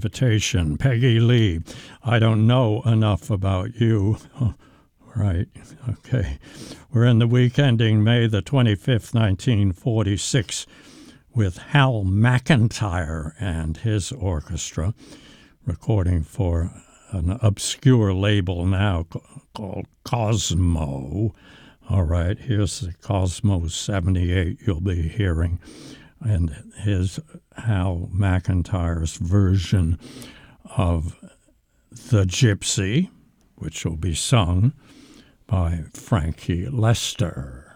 invitation. Peggy Lee, I don't know enough about you. Right, okay. We're in the week ending May the 25th, 1946, with Hal McIntyre and his orchestra, recording for an obscure label now called Cosmo. All right, here's the Cosmo 78 you'll be hearing, and here's Hal McIntyre's version of The Gypsy, which will be sung by Frankie Lester.